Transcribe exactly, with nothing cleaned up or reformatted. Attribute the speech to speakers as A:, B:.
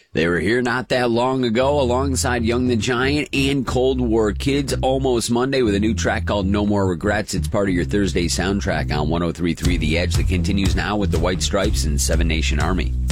A: They were here not that long ago alongside Young the Giant and Cold War Kids. Almost Monday with a new track called No More Regrets. It's part of your Thursday soundtrack on one oh three point three The Edge that continues now with the White Stripes and Seven Nation Army.